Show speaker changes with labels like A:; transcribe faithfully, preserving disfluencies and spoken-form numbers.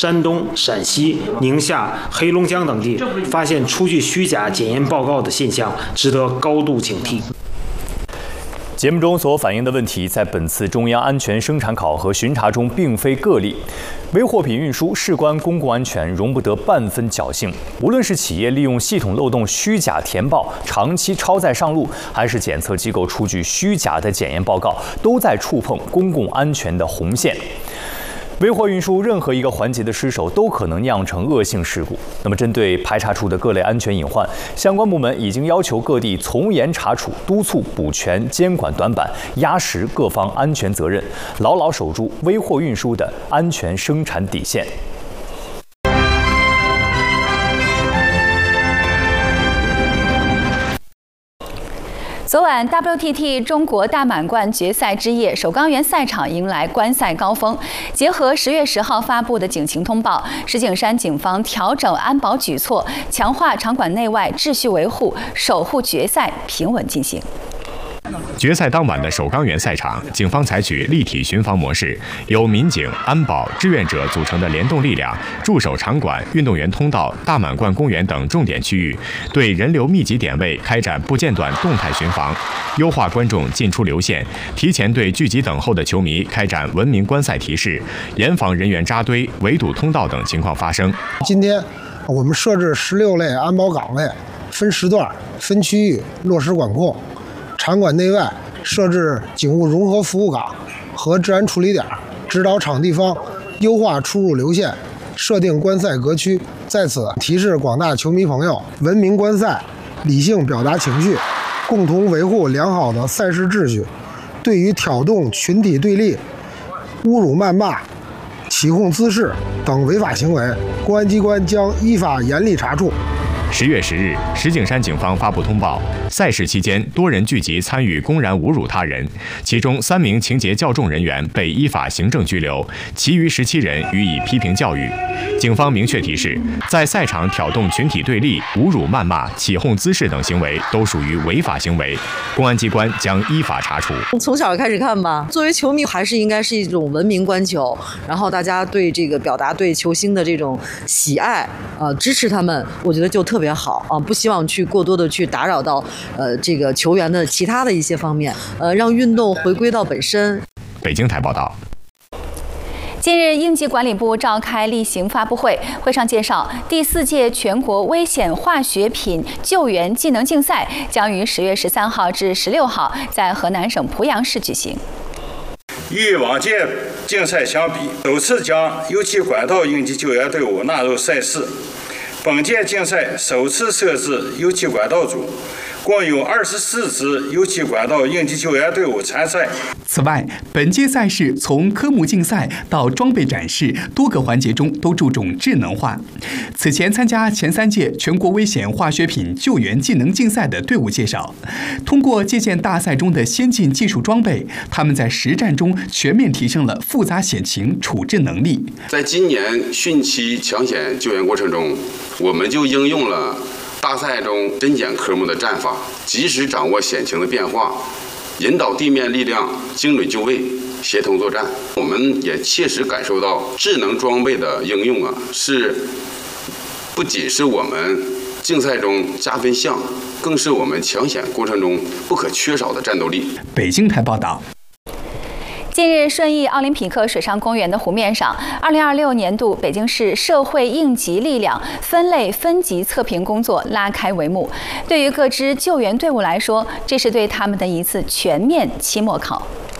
A: 山东、陕西、宁夏、黑龙江等地发现出具虚假检验报告的现象，值得高度警惕。
B: 节目中所反映的问题，在本次中央安全生产考核巡查中并非个例。危货品运输事关公共安全，容不得半分侥幸。无论是企业利用系统漏洞虚假填报、长期超载上路，还是检测机构出具虚假的检验报告，都在触碰公共安全的红线。危货运输任何一个环节的失守，都可能酿成恶性事故。那么，针对排查出的各类安全隐患，相关部门已经要求各地从严查处，督促补全监管短板，压实各方安全责任，牢牢守住危货运输的安全生产底线。
C: 昨晚 W T T 中国大满贯决赛之夜，首钢园赛场迎来观赛高峰。结合十月十号发布的警情通报，石景山警方调整安保举措，强化场馆内外秩序维护，守护决赛平稳进行。
D: 决赛当晚的首钢园赛场，警方采取立体巡防模式，由民警、安保、志愿者组成的联动力量驻守场馆、运动员通道、大满贯公园等重点区域，对人流密集点位开展不间断动态巡防，优化观众进出流线，提前对聚集等候的球迷开展文明观赛提示，严防人员扎堆、围堵通道等情况发生。
E: 今天我们设置十六类安保岗位，分时段、分区域落实管控。场馆内外设置警务融合服务岗和治安处理点，指导场地方优化出入流线，设定观赛格区。在此提示广大球迷朋友，文明观赛，理性表达情绪，共同维护良好的赛事秩序。对于挑动群体对立、侮辱谩骂、起哄滋事等违法行为，公安机关将依法严厉查处。
D: 十月十日，石景山警方发布通报，赛事期间多人聚集参与公然侮辱他人，其中三名情节较重人员被依法行政拘留，其余十七人予以批评教育。警方明确提示，在赛场挑动群体对立、侮辱谩骂、起哄滋事等行为都属于违法行为，公安机关将依法查处。
F: 从小开始看吧，作为球迷还是应该是一种文明观球，然后大家对这个表达对球星的这种喜爱，呃，支持他们，我觉得就特别好啊，不希望去过多的去打扰到呃这个球员的其他的一些方面，呃，让运动回归到本身。
D: 北京台报道。
C: 近日，应急管理部召开例行发布会，会上介绍，第四届全国危险化学品救援技能竞赛将于十月十三号至十六号在河南省濮阳市举行。
G: 与往届竞赛相比，首次将油气管道应急救援队伍纳入赛事。本届竞赛首次设置油气管道组，共有二十四支油气管道应急救援队伍参赛。
H: 此外，本届赛事从科目竞赛到装备展示，多个环节中都注重智能化。此前参加前三届全国危险化学品救援技能竞赛的队伍介绍，通过借鉴大赛中的先进技术装备，他们在实战中全面提升了复杂险情处置能力。
I: 在今年汛期抢险救援过程中，我们就应用了大赛中侦检科目的战法，及时掌握险情的变化，引导地面力量精准就位，协同作战。我们也切实感受到智能装备的应用啊，是不仅是我们竞赛中加分项，更是我们抢险过程中不可缺少的战斗力。
H: 北京台报道。
C: 近日，顺义奥林匹克水上公园的湖面上，二零二六年度北京市社会应急力量分类分级测评工作拉开帷幕。对于各支救援队伍来说，这是对他们的一次全面期末考。